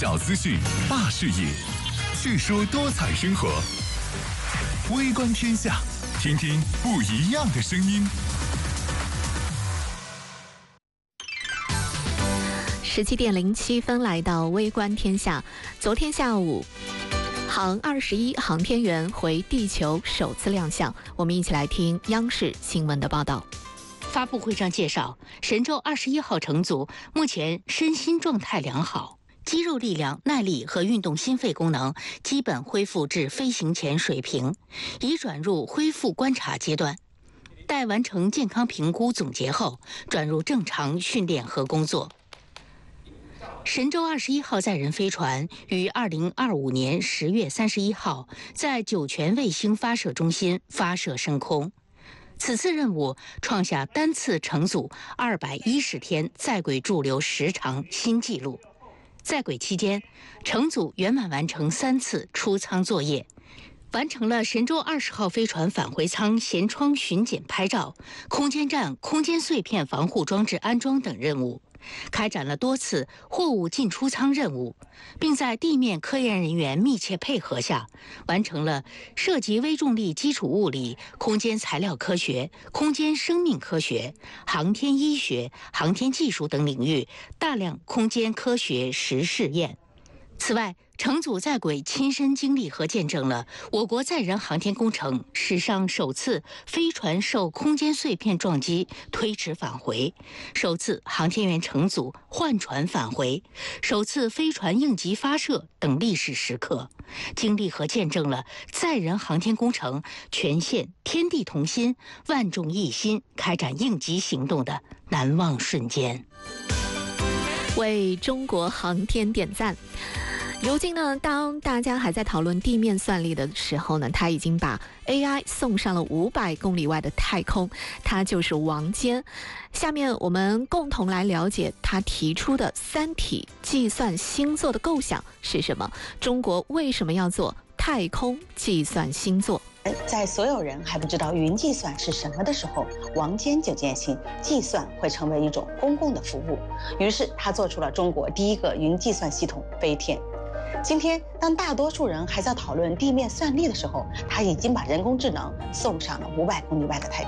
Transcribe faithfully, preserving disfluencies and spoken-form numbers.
小资讯，大视野，叙说多彩生活。微观天下，听听不一样的声音。 十七点零七分，来到微观天下。昨天下午，航二十一航天员回地球首次亮相，我们一起来听央视新闻的报道。 发布会上介绍，神舟二十一号乘组目前身心状态良好，肌肉力量、耐力和运动心肺功能基本恢复至飞行前水平，已转入恢复观察阶段。待完成健康评估总结后，转入正常训练和工作。神舟二十一号载人飞船于二零二五年十月三十一号在酒泉卫星发射中心发射升空。此次任务创下单次乘组二百一十天在轨驻留时长新纪录。在轨期间，乘组圆满完成三次出舱作业，完成了神舟二十号飞船返回舱舷窗巡检拍照、空间站空间碎片防护装置安装等任务，开展了多次货物进出舱任务，并在地面科研人员密切配合下，完成了涉及微重力基础物理、空间材料科学、空间生命科学、航天医学、航天技术等领域大量空间科学实试验。此外，乘组在轨亲身经历和见证了我国载人航天工程史上首次飞船受空间碎片撞击推迟返回，首次航天员乘组换船返回，首次飞船应急发射等历史时刻，经历和见证了载人航天工程全线天地同心、万众一心开展应急行动的难忘瞬间。 为中国航天点赞。如今呢，当大家还在讨论地面算力的时候呢，他已经把 A I 送上了五百公里外的太空，他就是王坚。下面我们共同来了解他提出的三体计算星座的构想是什么，中国为什么要做太空计算星座。 在所有人还不知道云计算是什么的时候，王坚就坚信计算会成为一种公共的服务，于是他做出了中国第一个云计算系统飞天。今天，当大多数人还在讨论地面算力的时候，他已经把人工智能送上了五百公里外的太空。